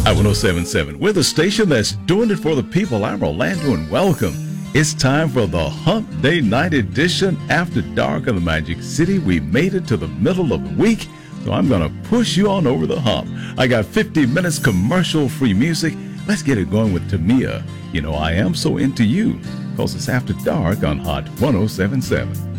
At 1077, we're the station that's doing it for the people. I'm Orlando, and welcome. It's time for the Hump Day Night Edition After Dark of the Magic City. We made it to the middle of the week, so I'm going to push you on over the hump. I got 50 minutes commercial-free music. Let's get it going with Tamia. You know, I am so into you, because it's After Dark on Hot 1077.